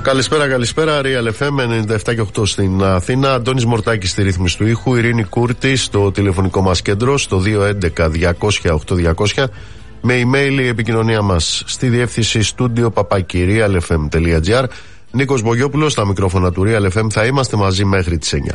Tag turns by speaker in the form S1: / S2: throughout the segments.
S1: Καλησπέρα. Real FM 97 και 8 στην Αθήνα. Αντώνης Μορτάκης στη ρύθμιση του ήχου. Ειρήνη Κούρτη στο τηλεφωνικό μας κέντρο στο 211-200-8200. Με email η επικοινωνία μας στη διεύθυνση studio@realfm.gr. Νίκος Μπογιόπουλος στα μικρόφωνα του Real FM. Θα είμαστε μαζί μέχρι τις 9.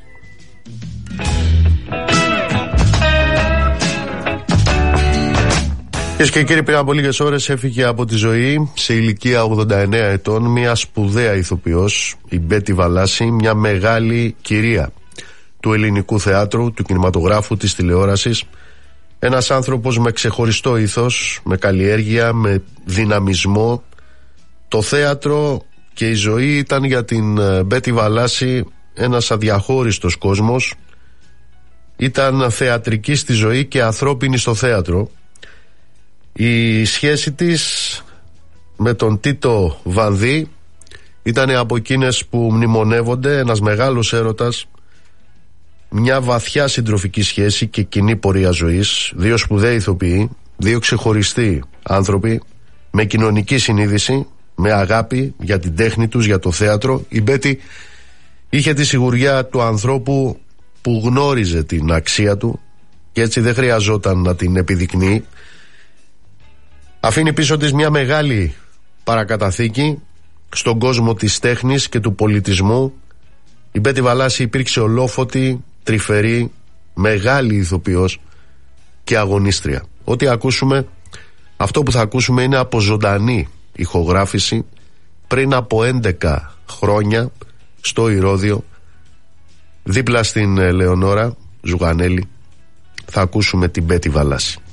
S1: Κυρίες και κύριοι, πριν από λίγες ώρες έφυγε από τη ζωή σε ηλικία 89 ετών μια σπουδαία ηθοποιός, η Μπέτη Βαλάση, μια μεγάλη κυρία του ελληνικού θεάτρου, του κινηματογράφου, της τηλεόρασης. Ένας άνθρωπος με ξεχωριστό ήθος, με καλλιέργεια, με δυναμισμό. Το θέατρο και η ζωή ήταν για την Μπέτη Βαλάση ένας αδιαχώριστος κόσμος. Ήταν θεατρική στη ζωή και ανθρώπινη στο θέατρο. Η σχέση της με τον Τίτο Βανδύ ήταν από εκείνες που μνημονεύονται, ένας μεγάλος έρωτας, μια βαθιά συντροφική σχέση και κοινή πορεία ζωής, δύο σπουδαίοι ηθοποιοί, δύο ξεχωριστοί άνθρωποι με κοινωνική συνείδηση, με αγάπη για την τέχνη τους, για το θέατρο. Η Μπέτη είχε τη σιγουριά του ανθρώπου που γνώριζε την αξία του και έτσι δεν χρειαζόταν να την επιδεικνύει. Αφήνει πίσω της μια μεγάλη παρακαταθήκη στον κόσμο της τέχνης και του πολιτισμού. Η Μπέτη Βαλάση υπήρξε ολόφωτη, τρυφερή, μεγάλη ηθοποιός και αγωνίστρια. Αυτό που θα ακούσουμε είναι από ζωντανή ηχογράφηση πριν από 11 χρόνια στο Ηρώδειο, δίπλα στην Λεωνόρα Ζουγανέλη. Θα ακούσουμε την Μπέτη Βαλάση.